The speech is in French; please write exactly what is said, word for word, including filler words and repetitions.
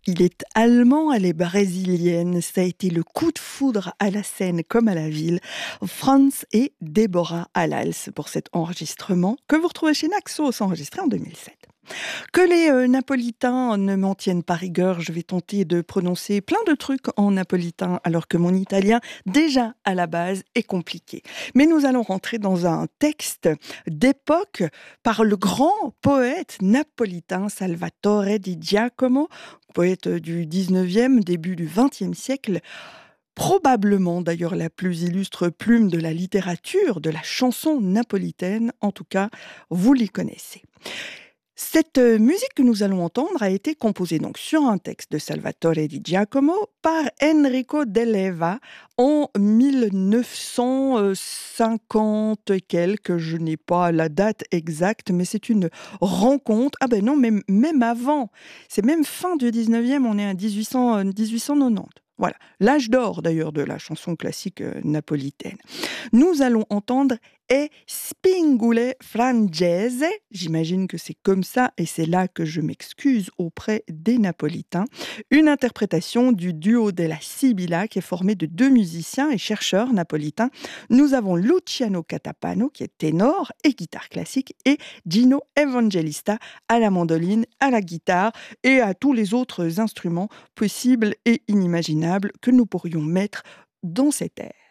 Il est allemand, elle est brésilienne. Ça a été le coup de foudre à la scène comme à la ville. Franz et Deborah Halals pour cet enregistrement que vous retrouvez chez Naxos, enregistré en deux mille sept. Que les euh, napolitains ne m'en tiennent pas rigueur, je vais tenter de prononcer plein de trucs en napolitain alors que mon italien, déjà à la base, est compliqué. Mais nous allons rentrer dans un texte d'époque par le grand poète napolitain Salvatore di Giacomo, poète du dix-neuvième, début du vingtième siècle, probablement d'ailleurs la plus illustre plume de la littérature, de la chanson napolitaine, en tout cas, vous l'y connaissez. Cette euh, musique que nous allons entendre a été composée donc sur un texte de Salvatore di Giacomo par Enrico Dell'Eva en mille neuf cent cinquante et quelques. Je n'ai pas la date exacte, mais c'est une rencontre. Ah ben non, même, même avant. C'est même fin du dix-neuvième, on est à dix-huit cents, euh, dix-huit cent quatre-vingt-dix. Voilà, l'âge d'or d'ailleurs de la chanson classique euh, napolitaine. Nous allons entendre E Spingule Frangese, j'imagine que c'est comme ça et c'est là que je m'excuse auprès des Napolitains, une interprétation du duo della Sibilla qui est formé de deux musiciens et chercheurs napolitains. Nous avons Luciano Catapano qui est ténor et guitare classique et Gino Evangelista à la mandoline, à la guitare et à tous les autres instruments possibles et inimaginables que nous pourrions mettre dans cet air.